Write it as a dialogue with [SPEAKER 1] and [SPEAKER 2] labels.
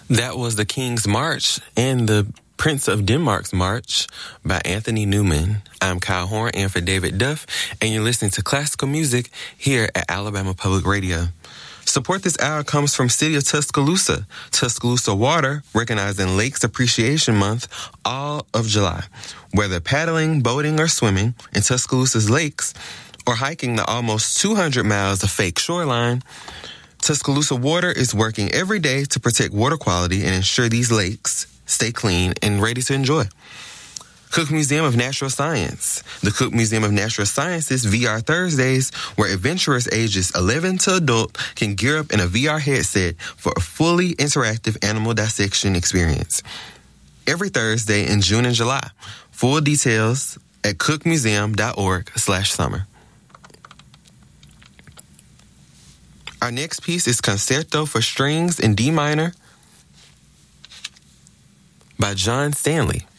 [SPEAKER 1] That was the King's March and the Prince of Denmark's March by Anthony Newman. I'm Kyle Horn and for David Duff, and you're listening to classical music here at Alabama Public Radio. Support this hour comes from City of Tuscaloosa. Tuscaloosa Water, recognizing Lakes Appreciation Month all of July. Whether paddling, boating, or swimming in Tuscaloosa's lakes, or hiking the almost 200 miles of fake shoreline, Tuscaloosa Water is working every day to protect water quality and ensure these lakes stay clean and ready to enjoy. Cook Museum of Natural Science. The Cook Museum of Natural Sciences VR Thursdays, where adventurers ages 11 to adult can gear up in a VR headset for a fully interactive animal dissection experience. Every Thursday in June and July. Full details at cookmuseum.org/summer. Our next piece is Concerto for Strings in D minor by John Stanley.